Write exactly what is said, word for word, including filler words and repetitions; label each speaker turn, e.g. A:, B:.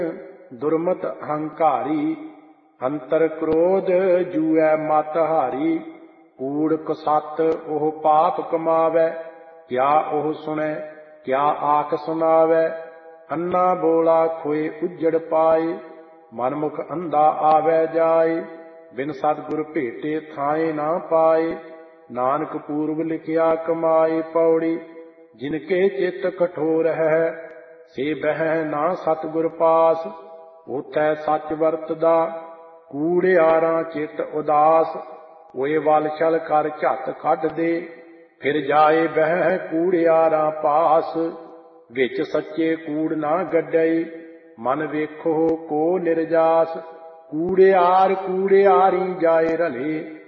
A: ਦੁਰਮਤ ਅਹੰਕਾਰੀ। ਅੰਤਰ ਕ੍ਰੋਧ ਜੂਐ ਮਤ ਹਾਰੀ। ਕੂੜ ਕਸੱਤ ਉਹ ਪਾਪ ਕਮਾਵੈ। ਕਿਆ ਉਹ ਸੁਣੈ ਕਿਆ ਆਖ ਸੁਣਾਵੈ। ਅੰਨਾ ਬੋਲਾ ਖੋਏ ਉੱਜੜ ਪਾਏ। ਮਨਮੁਖ ਅੰਧਾ ਆਵੈ ਜਾਏ। ਬਿਨ ਸਤਿਗੁਰ ਭੇਟੇ ਥਾਏ ਨਾ ਪਾਏ। ਨਾਨਕ ਪੂਰਬ ਲਿਖਿਆ ਕਮਾਏ। ਪੌੜੀ ਜਿਨ ਕੇ ਚਿੱਤ ਕਠੋਰ ਹੈ। ਸੇ ਬਹਿ ਨਾ ਸਤਿਗੁਰ ਪਾਸ। ਉਥੈ ਸੱਚ ਵਰਤਦਾ ਕੂੜਿਆਰਾਂ ਚਿੱਤ ਉਦਾਸ। ਹੋਏ ਵਲ ਛਲ ਕਰ ਝੱਟ ਕੱਢ ਦੇ। ਫਿਰ ਜਾਏ ਬਹਿ ਕੂੜਿਆਰਾਂ ਪਾਸ। ਵਿੱਚ ਸੱਚੇ ਕੂੜ ਨਾ ਗੱਡਈ। ਮਨ ਵੇਖੋ ਕੋ ਨਿਰਜਾਸ। ਕੂੜਿਆਰ ਕੂੜਿਆਰੀ ਜਾਏ ਰਲੇ।